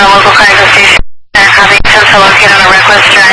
local crisis station having attempts to locate on a reckless drive.